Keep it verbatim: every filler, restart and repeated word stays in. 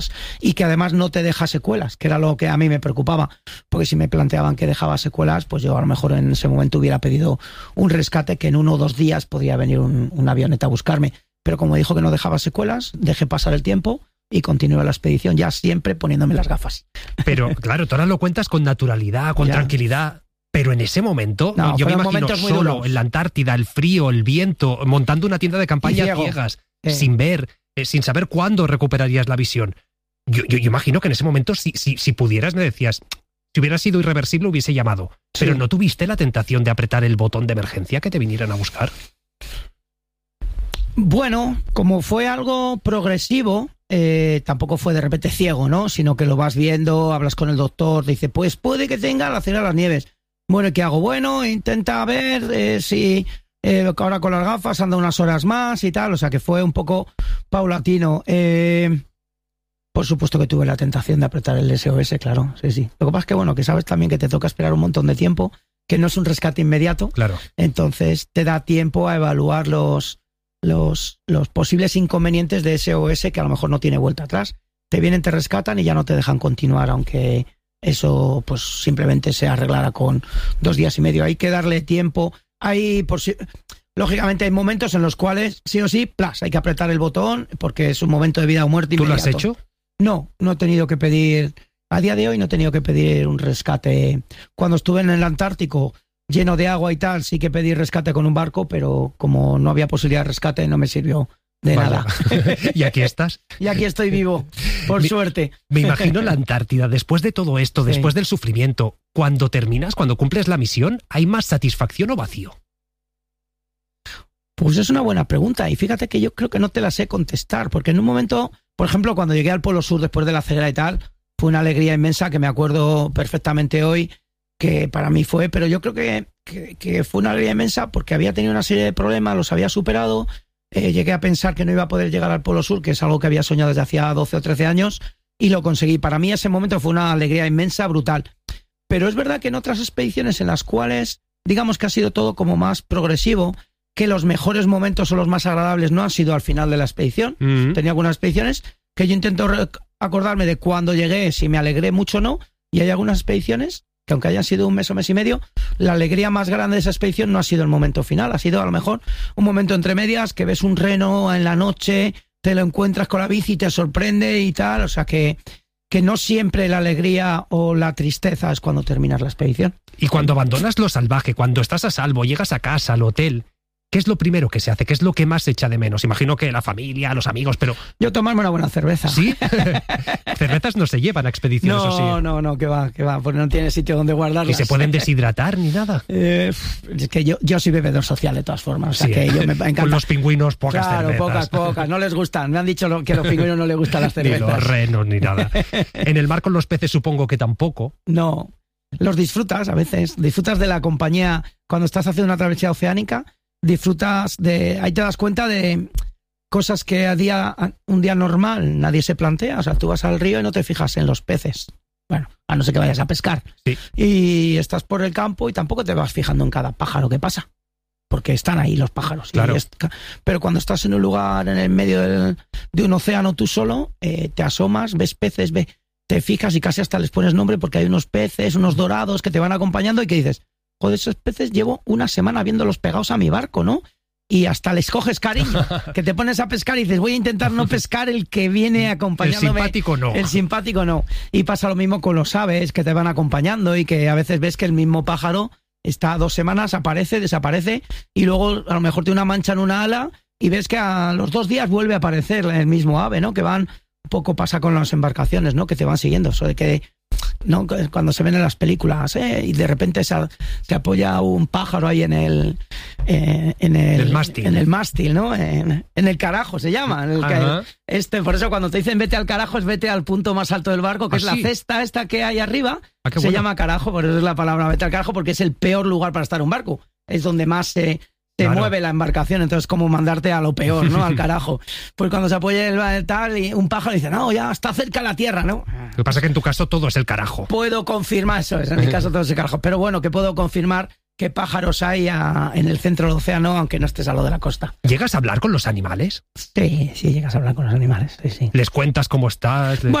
y que además no te deja secuelas, que era lo que a mí me preocupaba, porque si me planteaban que dejaba secuelas, pues yo a lo mejor en ese momento hubiera pedido un rescate, que en uno o dos días podría venir un, una avioneta a buscarme, pero como dijo que no dejaba secuelas, dejé pasar el tiempo y continué la expedición, ya siempre poniéndome las gafas. Pero claro, tú ahora lo cuentas con naturalidad, con ya. tranquilidad. Pero en ese momento, no, yo me imagino solo en la Antártida, el frío, el viento, montando una tienda de campaña ciegas, eh. sin ver, eh, sin saber cuándo recuperarías la visión. Yo, yo, yo imagino que en ese momento, si, si, si pudieras, me decías, si hubiera sido irreversible, hubiese llamado. Sí. Pero ¿no tuviste la tentación de apretar el botón de emergencia que te vinieran a buscar? Bueno, como fue algo progresivo, eh, tampoco fue de repente ciego, ¿no? Sino que lo vas viendo, hablas con el doctor, te dice, pues puede que tenga la cera de las nieves. Bueno, ¿qué hago? Bueno, intenta ver eh, si eh, ahora con las gafas anda unas horas más y tal, o sea que fue un poco paulatino. Eh, por supuesto que tuve la tentación de apretar el S O S, claro, sí, sí. Lo que pasa es que, bueno, que sabes también que te toca esperar un montón de tiempo, que no es un rescate inmediato, claro. Entonces te da tiempo a evaluar los, los, los posibles inconvenientes de S O S que a lo mejor no tiene vuelta atrás. Te vienen, te rescatan y ya no te dejan continuar, aunque eso pues simplemente se arreglará con dos días y medio. Hay que darle tiempo. Hay, por si... Lógicamente hay momentos en los cuales sí o sí, plas, hay que apretar el botón porque es un momento de vida o muerte inmediato. ¿Tú lo has hecho? No, no he tenido que pedir, a día de hoy no he tenido que pedir un rescate. Cuando estuve en el Antártico lleno de agua y tal, sí que pedí rescate con un barco, pero como no había posibilidad de rescate no me sirvió de vale. nada. ¿Y aquí estás? Y aquí estoy vivo, por me, suerte. Me imagino la Antártida, después de todo esto, sí. después del sufrimiento, cuando terminas, cuando cumples la misión, ¿hay más satisfacción o vacío? Pues es una buena pregunta y fíjate que yo creo que no te la sé contestar, porque en un momento, por ejemplo, cuando llegué al Polo Sur después de la ceguera y tal, fue una alegría inmensa que me acuerdo perfectamente hoy, que para mí fue, pero yo creo que, que, que fue una alegría inmensa porque había tenido una serie de problemas, los había superado. Eh, llegué a pensar que no iba a poder llegar al Polo Sur, que es algo que había soñado desde hacía doce o trece años, y lo conseguí. Para mí ese momento fue una alegría inmensa, brutal. Pero es verdad que en otras expediciones en las cuales, digamos que ha sido todo como más progresivo, que los mejores momentos o los más agradables no han sido al final de la expedición. Uh-huh. Tenía algunas expediciones que yo intento acordarme de cuando llegué, si me alegré mucho o no, y hay algunas expediciones que aunque hayan sido un mes o mes y medio, la alegría más grande de esa expedición no ha sido el momento final, ha sido a lo mejor un momento entre medias, que ves un reno en la noche, te lo encuentras con la bici, te sorprende y tal, o sea que, que no siempre la alegría o la tristeza es cuando terminas la expedición. Y cuando abandonas lo salvaje, cuando estás a salvo, llegas a casa, al hotel, ¿qué es lo primero que se hace? ¿Qué es lo que más se echa de menos? Imagino que la familia, los amigos, pero... Yo tomarme una buena cerveza. ¿Sí? Cervezas no se llevan a expediciones, no, ¿o sí? No, no, no, que va, que va, porque no tiene sitio donde guardarlas. ¿Y se pueden deshidratar ni nada? Eh, es que yo, yo soy bebedor social de todas formas, o sea sí, que yo me encanta. Con los pingüinos pocas claro, cervezas. Claro, pocas, pocas, no les gustan. Me han dicho que a los pingüinos no les gustan las cervezas. Ni los renos, ni nada. En el mar con los peces supongo que tampoco. No, los disfrutas a veces, disfrutas de la compañía cuando estás haciendo una travesía oceánica. Disfrutas de... Ahí te das cuenta de cosas que a día, un día normal nadie se plantea. O sea, tú vas al río y no te fijas en los peces. Bueno, a no ser que vayas a pescar. Sí. Y estás por el campo y tampoco te vas fijando en cada pájaro que pasa. Porque están ahí los pájaros. Claro. Es, pero cuando estás en un lugar en el medio del, de un océano tú solo, eh, te asomas, ves peces, ve, te fijas y casi hasta les pones nombre porque hay unos peces, unos dorados que te van acompañando y que dices... Joder, esos peces llevo una semana viéndolos pegados a mi barco, ¿no? Y hasta les coges cariño, que te pones a pescar y dices, voy a intentar no pescar el que viene acompañándome. El simpático no. El simpático no. Y pasa lo mismo con los aves que te van acompañando y que a veces ves que el mismo pájaro está dos semanas, aparece, desaparece y luego a lo mejor tiene una mancha en una ala y ves que a los dos días vuelve a aparecer el mismo ave, ¿no? Que van, un poco pasa con las embarcaciones, ¿no? Que te van siguiendo, eso de que... ¿no? Cuando se ven en las películas ¿eh? Y de repente se, se apoya un pájaro ahí en el eh, en el, el mástil, en el mástil, ¿no? En, en el carajo se llama. En el que, este, por eso cuando te dicen vete al carajo es vete al punto más alto del barco, que ¿Ah, es la sí? cesta esta que hay arriba. ¿Ah, se bueno? llama carajo, por eso es la palabra vete al carajo, porque es el peor lugar para estar en un barco. Es donde más se te claro. mueve la embarcación, entonces como mandarte a lo peor, ¿no? Al carajo. Pues cuando se apoya el tal y un pájaro dice, no, ya está cerca la tierra, ¿no? Lo que pasa es que en tu caso todo es el carajo. Puedo confirmar, eso es, en mi caso todo es el carajo, pero bueno, que puedo confirmar qué pájaros hay a, en el centro del océano, aunque no estés a lo de la costa. ¿Llegas a hablar con los animales? Sí, sí, llegas a hablar con los animales, sí, sí. ¿Les cuentas cómo estás?